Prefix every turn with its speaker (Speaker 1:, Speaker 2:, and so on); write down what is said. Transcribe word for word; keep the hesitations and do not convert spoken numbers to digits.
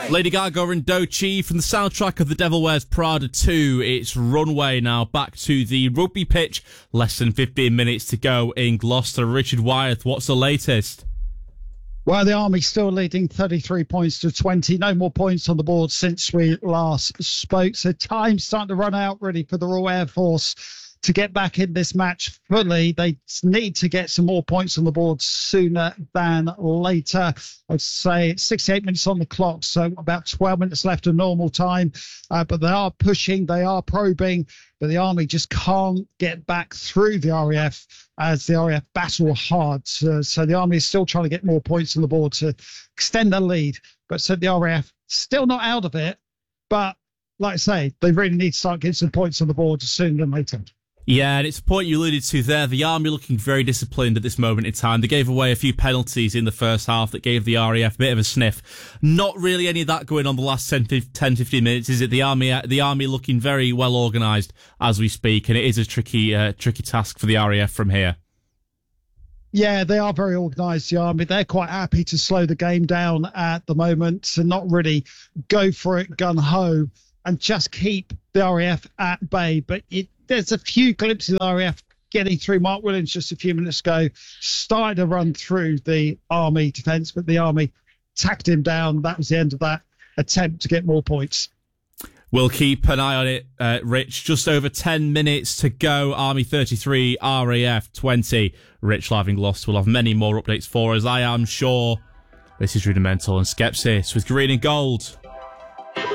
Speaker 1: Lady Gaga and Doechii from the soundtrack of The Devil Wears Prada two. It's Runway now. Back to the rugby pitch. Less than fifteen minutes to go in Gloucester. Richard Wyeth, what's the latest?
Speaker 2: Well, the Army still leading thirty-three points to twenty. No more points on the board since we last spoke. So time's starting to run out really for the Royal Air Force to get back in this match fully. They need to get some more points on the board sooner than later. I'd say sixty-eight minutes on the clock, so about twelve minutes left of normal time. Uh, but they are pushing, they are probing, but the Army just can't get back through the R A F as the R A F battle hard. Uh, so the Army is still trying to get more points on the board to extend their lead. But so the R A F still not out of it. But like I say, they really need to start getting some points on the board sooner than later.
Speaker 1: Yeah, and it's a point you alluded to there. The Army looking very disciplined at this moment in time. They gave away a few penalties in the first half that gave the R A F a bit of a sniff. Not really any of that going on the last ten, fifteen minutes, is it? The Army the Army looking very well organised as we speak, and it is a tricky uh, tricky task for the R A F from here.
Speaker 2: Yeah, they are very organised, the Army. They're quite happy to slow the game down at the moment and not really go for it gun-ho and just keep the R A F at bay. But it There's a few glimpses of the R A F getting through. Mark Williams just a few minutes ago started to run through the Army defence, but the Army tacked him down. That was the end of that attempt to get more points.
Speaker 1: We'll keep an eye on it, uh, Rich. Just over ten minutes to go. Army thirty-three, R A F twenty. Rich live in Gloucester will have many more updates for us, I am sure. This is Rudimental and Skepsis with Green and Gold.